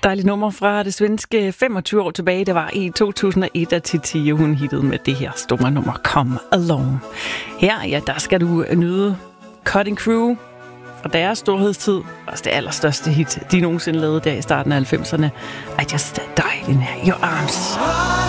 Dejligt nummer fra det svenske 25 år tilbage. Det var i 2001, at Titi hun hittede med det her store nummer Come Along. Her, ja, der skal du nyde Cutting Crew fra deres storhedstid. Også det allerstørste hit, de nogensinde lavede der i starten af 90'erne. I Just Died in Your Arms.